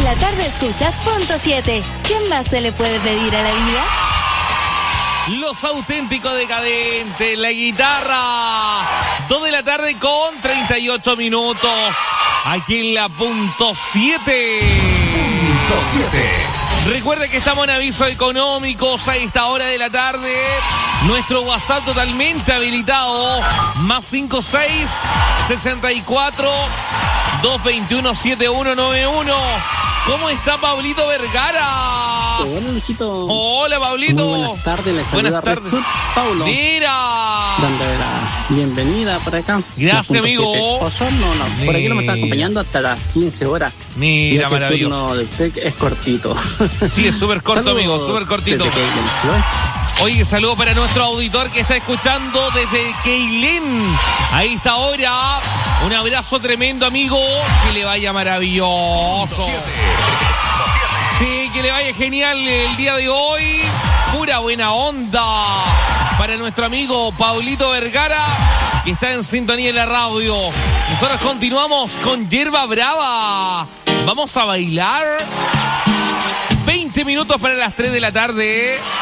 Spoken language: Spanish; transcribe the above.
la tarde escuchas Punto 7. ¿Qué más se le puede pedir a la vida? Los auténticos decadentes, la guitarra. 2 de la tarde con 38 minutos. Aquí en la Punto 7. Punto 7. Recuerde que estamos en avisos económicos a esta hora de la tarde. Nuestro WhatsApp totalmente habilitado. Más 56 64 221 7191. ¿Cómo está Pablito Vergara? Hola, Luchito. Hola, Pablito. Muy buenas tardes, les saluda Red Sur, Paulo. Mira. Dándole la bienvenida por acá. Gracias, amigo. Osorno, no, por aquí no me están acompañando hasta las 15 horas. Mira, maravilloso. El turno del TEC es cortito. Sí, es súper corto, Saludos, amigo, súper cortito. desde Keilen, ¿sí? Oye, saludo para nuestro auditor que está escuchando desde Keilen. Ahí está ahora. Un abrazo tremendo, amigo. Que le vaya maravilloso. Sí, que le vaya genial el día de hoy. Pura buena onda para nuestro amigo Pablito Vergara, que está en sintonía de la radio. Nosotros continuamos con Hierba Brava. Vamos a bailar. 20 minutos para las 3 de la tarde.